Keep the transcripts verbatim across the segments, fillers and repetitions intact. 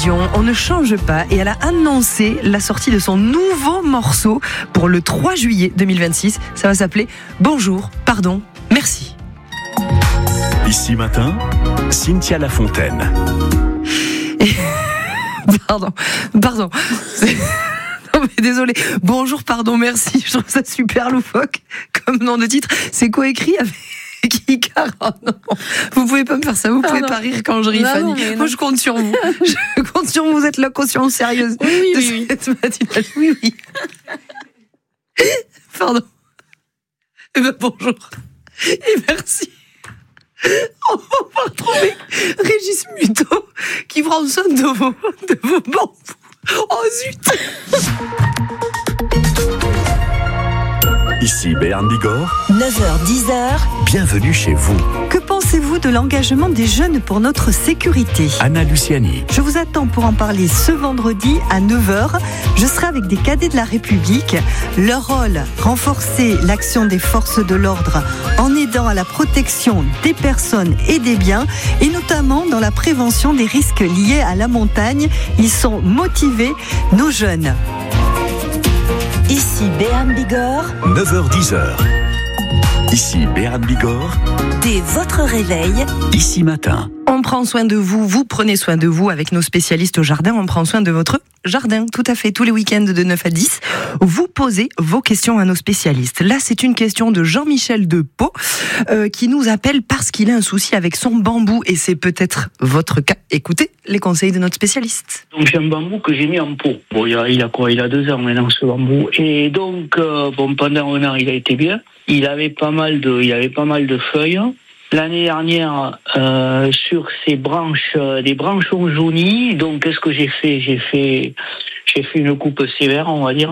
Vision, on ne change pas, et elle a annoncé la sortie de son nouveau morceau pour le trois juillet deux mille vingt-six. Ça va s'appeler Bonjour, pardon, merci. Ici Matin, Cynthia Lafontaine. Et... Pardon, pardon. C'est... Non mais désolé. Bonjour, pardon, merci. Je trouve ça super loufoque comme nom de titre. C'est coécrit avec Kika. Oh non. Vous pouvez pas me faire ça. Vous pouvez Pardon. pas rire quand je ris, non, Fanny. Non, Moi, non. je compte sur vous. Je compte sur vous. Vous êtes la caution sérieuse Oui, oui, de oui, cette matinale. Oui, oui. Pardon. Eh ben, bonjour. Et merci. On va retrouver Régis Muto qui prend soin de vos, de vos bambous. Oh zut. Ici Béarn Bigorre, neuf heures dix heures. bienvenue chez vous. Que pensez-vous de l'engagement des jeunes pour notre sécurité ? Anna Luciani, Je vous attends pour en parler ce vendredi à neuf heures. Je serai avec des cadets de la République. Leur rôle, renforcer l'action des forces de l'ordre en aidant à la protection des personnes et des biens, et notamment dans la prévention des risques liés à la montagne. Ils sont motivés, nos jeunes. Ici Béarn Bigorre, neuf heures dix heures. Ici Béarn Bigorre, dès votre réveil. Ici Matin. On prend soin de vous, vous prenez soin de vous avec nos spécialistes au jardin. On prend soin de votre jardin, tout à fait, tous les week-ends de neuf à dix. Vous posez vos questions à nos spécialistes. Là, c'est une question de Jean-Michel de Pau euh, qui nous appelle parce qu'il a un souci avec son bambou, et c'est peut-être votre cas. Écoutez les conseils de notre spécialiste. Donc j'ai un bambou que j'ai mis en pot. Bon, il a, il a quoi ? Il a deux ans maintenant, ce bambou. Et donc, euh, bon, pendant un an, il a été bien. Il avait pas mal de, il avait pas mal de feuilles. L'année dernière, euh, sur ces branches, euh, des branches ont jauni. Donc, qu'est-ce que j'ai fait ? J'ai fait, j'ai fait une coupe sévère, on va dire,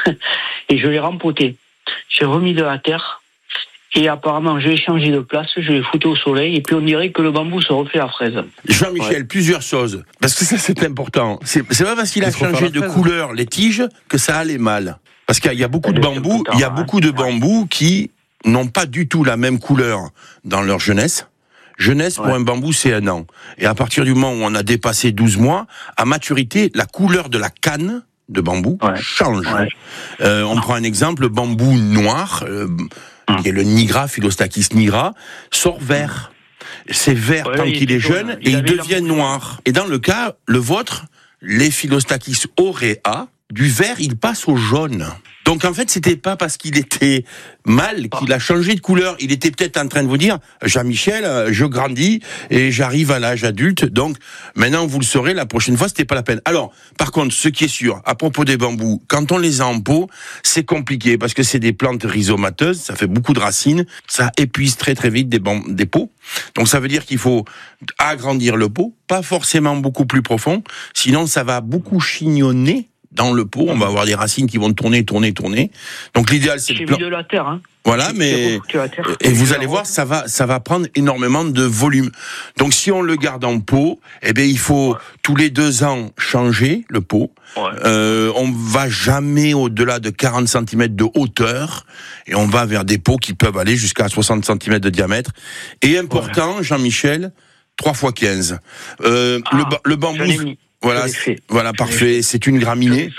et je l'ai rempoté. J'ai remis de la terre, et apparemment, je l'ai changé de place, je l'ai foutu au soleil, et puis on dirait que le bambou se refait la fraise. Jean-Michel, ouais. Plusieurs choses, parce que ça c'est important. C'est, c'est pas parce qu'il a changé de couleur les tiges que ça allait mal. Parce qu'il y a beaucoup de bambous, il y a beaucoup de bambous qui n'ont pas du tout la même couleur dans leur jeunesse. Jeunesse, ouais. Pour un bambou, c'est un an. Et à partir du moment où on a dépassé douze mois, à maturité, la couleur de la canne de bambou ouais. change. Ouais. Euh, on prend un exemple, le bambou noir, euh, hum. qui est le nigra, Philostachys nigra, sort vert. C'est vert ouais, tant il qu'il est jeune, il et il devient noir. Et dans le cas, le vôtre, les Philostachys aurea, du vert, il passe au jaune. Donc en fait, c'était pas parce qu'il était mal qu'il a changé de couleur. Il était peut-être en train de vous dire, Jean-Michel, je grandis et j'arrive à l'âge adulte. Donc maintenant, vous le saurez, la prochaine fois, c'était pas la peine. Alors, par contre, ce qui est sûr, à propos des bambous, quand on les a en pot, c'est compliqué parce que c'est des plantes rhizomateuses, ça fait beaucoup de racines, ça épuise très très vite des, bam- des pots. Donc ça veut dire qu'il faut agrandir le pot, pas forcément beaucoup plus profond, sinon ça va beaucoup chignonner dans le pot, on va avoir des racines qui vont tourner, tourner, tourner. Donc l'idéal, c'est J'ai de plan... mis de la terre, hein. Voilà, J'ai mais et vous allez voir, ça va, ça va prendre énormément de volume. Donc si on le garde en pot, eh bien il faut ouais. tous les deux ans changer le pot. Ouais. Euh, on va jamais au-delà de quarante centimètres de hauteur et on va vers des pots qui peuvent aller jusqu'à soixante centimètres de diamètre. Et important, ouais. Jean-Michel, trois fois quinze. Euh, ah, le, le bambou. Voilà, voilà, parfait. C'est une graminée.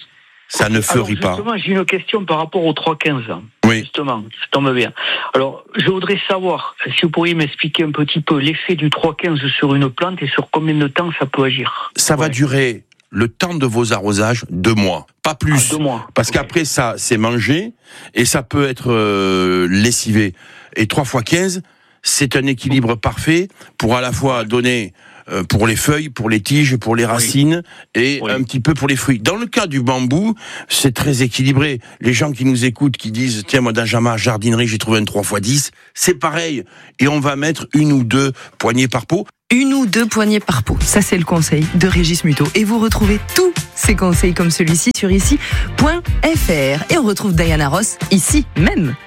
Ça ne fleurit pas. Justement, j'ai une question par rapport au trois quinze. Oui. Justement, ça tombe bien. Alors, je voudrais savoir, si vous pourriez m'expliquer un petit peu l'effet du trois quinze sur une plante et sur combien de temps ça peut agir. Ça ouais. va durer le temps de vos arrosages, deux mois. Pas plus. Ah, deux mois. Parce okay. qu'après, ça, c'est mangé et ça peut être euh, lessivé. Et trois fois quinze, c'est un équilibre parfait pour à la fois donner Euh, pour les feuilles, pour les tiges, pour les racines oui. et oui. un petit peu pour les fruits. Dans le cas du bambou, c'est très équilibré. Les gens qui nous écoutent, qui disent « Tiens, moi, dans ma jardinerie, j'ai trouvé un trois fois dix », c'est pareil. Et on va mettre une ou deux poignées par pot. Une ou deux poignées par pot. Ça, c'est le conseil de Régis Muto. Et vous retrouvez tous ces conseils comme celui-ci sur ici point f r. Et on retrouve Diana Ross ici même.